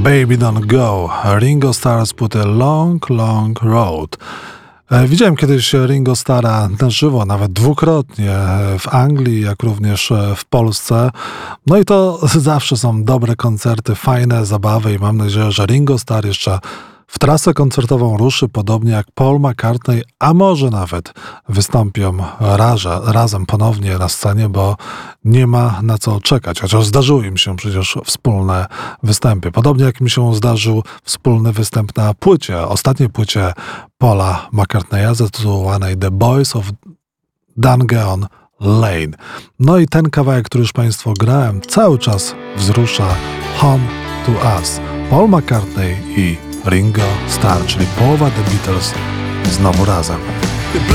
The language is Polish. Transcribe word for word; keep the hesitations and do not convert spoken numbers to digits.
Baby Don't Go. Ringo Starr put a long, long road. Widziałem kiedyś Ringo Starra na żywo, nawet dwukrotnie w Anglii, jak również w Polsce. No i to zawsze są dobre koncerty, fajne zabawy i mam nadzieję, że Ringo Starr jeszcze w trasę koncertową ruszy, podobnie jak Paul McCartney, a może nawet wystąpią raże, razem ponownie na scenie, bo nie ma na co czekać, chociaż zdarzyły im się przecież wspólne występy. Podobnie jak mi się zdarzył wspólny występ na płycie, ostatniej płycie Paula McCartneya zatytułowanej The Boys of Dungannon Lane. No i ten kawałek, który już Państwu grałem, cały czas wzrusza Home to Us. Paul McCartney i Ringo Starr, czyli połowa The Beatles, znowu razem.